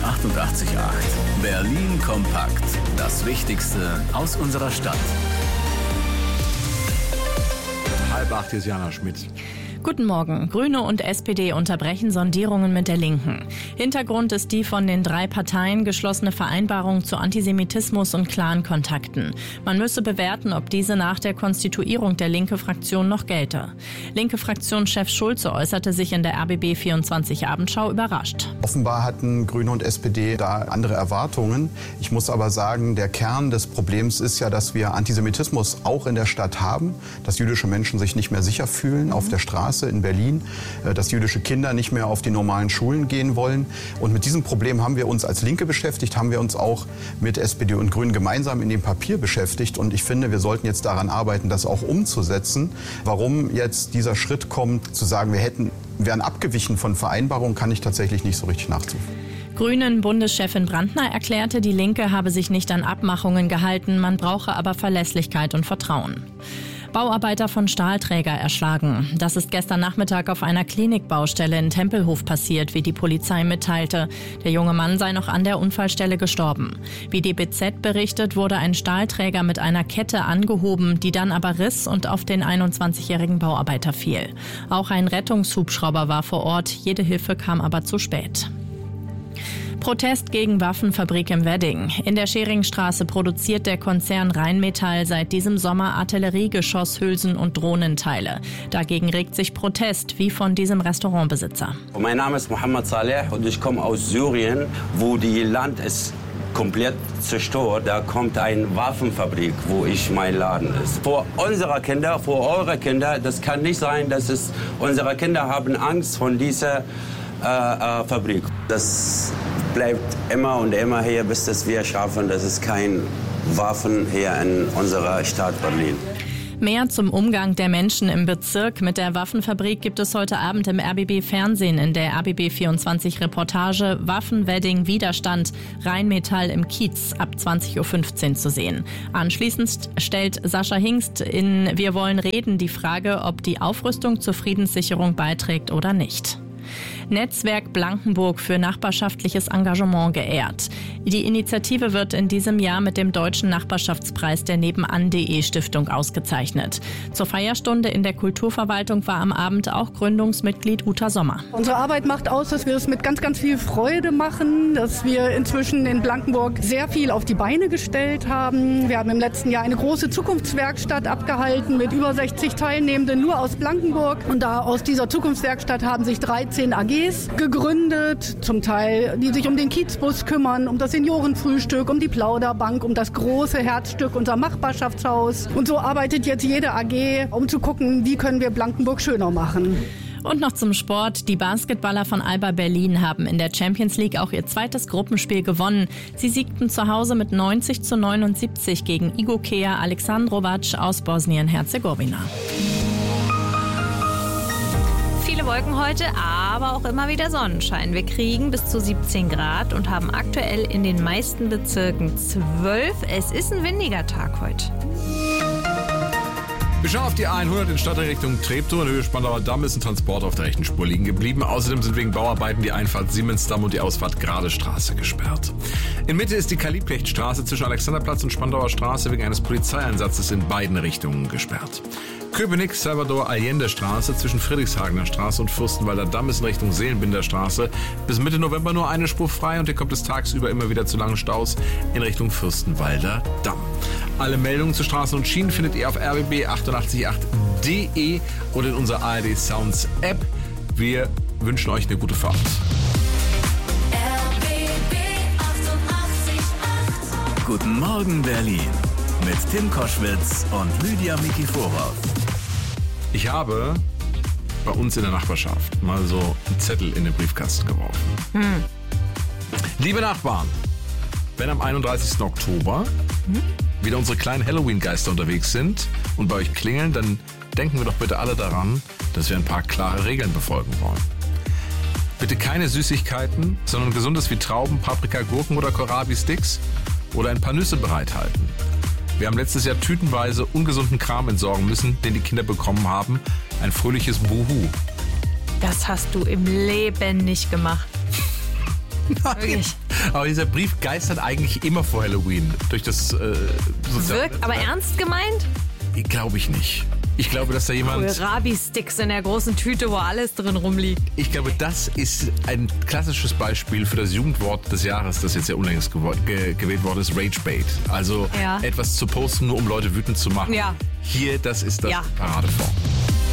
88,8. Berlin kompakt. Das Wichtigste aus unserer Stadt. 7:30, hier ist Jana Schmidt. Guten Morgen. Grüne und SPD unterbrechen Sondierungen mit der Linken. Hintergrund ist die von den 3 Parteien geschlossene Vereinbarung zu Antisemitismus und Clan-Kontakten. Man müsse bewerten, ob diese nach der Konstituierung der Linke-Fraktion noch gelte. Linke-Fraktionschef Schulze äußerte sich in der RBB24-Abendschau überrascht. Offenbar hatten Grüne und SPD da andere Erwartungen. Ich muss aber sagen, der Kern des Problems ist ja, dass wir Antisemitismus auch in der Stadt haben, dass jüdische Menschen sich nicht mehr sicher fühlen auf der Straße in Berlin, dass jüdische Kinder nicht mehr auf die normalen Schulen gehen wollen. Und mit diesem Problem haben wir uns als Linke beschäftigt, haben wir uns auch mit SPD und Grünen gemeinsam in dem Papier beschäftigt. Und ich finde, wir sollten jetzt daran arbeiten, das auch umzusetzen. Warum jetzt dieser Schritt kommt, zu sagen, wir wären abgewichen von Vereinbarungen, kann ich tatsächlich nicht so richtig nachvollziehen. Grünen-Bundeschefin Brandner erklärte, die Linke habe sich nicht an Abmachungen gehalten, man brauche aber Verlässlichkeit und Vertrauen. Bauarbeiter von Stahlträger erschlagen. Das ist gestern Nachmittag auf einer Klinikbaustelle in Tempelhof passiert, wie die Polizei mitteilte. Der junge Mann sei noch an der Unfallstelle gestorben. Wie die BZ berichtet, wurde ein Stahlträger mit einer Kette angehoben, die dann aber riss und auf den 21-jährigen Bauarbeiter fiel. Auch ein Rettungshubschrauber war vor Ort, jede Hilfe kam aber zu spät. Protest gegen Waffenfabrik im Wedding. In der Scheringstraße produziert der Konzern Rheinmetall seit diesem Sommer Artilleriegeschosshülsen und Drohnenteile. Dagegen regt sich Protest, wie von diesem Restaurantbesitzer. Mein Name ist Mohammed Saleh und ich komme aus Syrien, wo die Land ist komplett zerstört. Da kommt eine Waffenfabrik, wo mein Laden ist. Vor unsere Kinder, vor eure Kinder, das kann nicht sein, unsere Kinder haben Angst von dieser Fabrik. Das bleibt immer und immer hier, bis das wir schaffen, dass es kein Waffen hier in unserer Stadt Berlin. Mehr zum Umgang der Menschen im Bezirk mit der Waffenfabrik gibt es heute Abend im RBB-Fernsehen in der RBB24-Reportage Waffenwedding Widerstand, Rheinmetall im Kiez ab 20.15 Uhr zu sehen. Anschließend stellt Sascha Hingst in Wir wollen reden die Frage, ob die Aufrüstung zur Friedenssicherung beiträgt oder nicht. Netzwerk Blankenburg für nachbarschaftliches Engagement geehrt. Die Initiative wird in diesem Jahr mit dem Deutschen Nachbarschaftspreis der Nebenan.de Stiftung ausgezeichnet. Zur Feierstunde in der Kulturverwaltung war am Abend auch Gründungsmitglied Uta Sommer. Unsere Arbeit macht aus, dass wir es mit ganz, ganz viel Freude machen, dass wir inzwischen in Blankenburg sehr viel auf die Beine gestellt haben. Wir haben im letzten Jahr eine große Zukunftswerkstatt abgehalten mit über 60 Teilnehmenden nur aus Blankenburg. Und aus dieser Zukunftswerkstatt haben sich 13 AGs gegründet, zum Teil, die sich um den Kiezbus kümmern, um das Seniorenfrühstück, um die Plauderbank, um das große Herzstück, unser Nachbarschaftshaus. Und so arbeitet jetzt jede AG, um zu gucken, wie können wir Blankenburg schöner machen. Und noch zum Sport. Die Basketballer von Alba Berlin haben in der Champions League auch ihr zweites Gruppenspiel gewonnen. Sie siegten zu Hause mit 90-79 gegen Igokea Aleksandrovac aus Bosnien-Herzegowina. Viele Wolken heute, aber auch immer wieder Sonnenschein. Wir kriegen bis zu 17 Grad und haben aktuell in den meisten Bezirken 12. Es ist ein windiger Tag heute. Wir schauen auf die A100 in Stadtrichtung Treptow. In Höhe Spandauer Damm ist ein Transport auf der rechten Spur liegen geblieben. Außerdem sind wegen Bauarbeiten die Einfahrt Siemensdamm und die Ausfahrt Gradestraße gesperrt. In Mitte ist die Karl-Liebknecht-Straße zwischen Alexanderplatz und Spandauer Straße wegen eines Polizeieinsatzes in beiden Richtungen gesperrt. Köpenick-Salvador-Allende-Straße zwischen Friedrichshagener Straße und Fürstenwalder Damm ist in Richtung Seelenbinder Straße bis Mitte November nur eine Spur frei und hier kommt es tagsüber immer wieder zu langen Staus in Richtung Fürstenwalder Damm. Alle Meldungen zu Straßen und Schienen findet ihr auf rbb888.de oder in unserer ARD Sounds App. Wir wünschen euch eine gute Fahrt. Guten Morgen Berlin mit Tim Koschwitz und Lydia Mikiforov. Ich habe bei uns in der Nachbarschaft mal so einen Zettel in den Briefkasten geworfen. Liebe Nachbarn, wenn am 31. Oktober wieder unsere kleinen Halloween-Geister unterwegs sind und bei euch klingeln, dann denken wir doch bitte alle daran, dass wir ein paar klare Regeln befolgen wollen. Bitte keine Süßigkeiten, sondern Gesundes wie Trauben, Paprika, Gurken oder Kohlrabi-Sticks oder ein paar Nüsse bereithalten. Wir haben letztes Jahr tütenweise ungesunden Kram entsorgen müssen, den die Kinder bekommen haben. Ein fröhliches Buhu. Das hast du im Leben nicht gemacht. Nein, Aber dieser Brief geistert eigentlich immer vor Halloween. Durch das Wirkt aber ernst gemeint? Glaube ich nicht. Ich glaube, dass da jemand... Kohlrabi-Sticks in der großen Tüte, wo alles drin rumliegt. Ich glaube, das ist ein klassisches Beispiel für das Jugendwort des Jahres, das jetzt ja unlängst gewählt worden ist, Ragebait. Also etwas zu posten, nur um Leute wütend zu machen. Ja. Hier, das ist das Paradeform.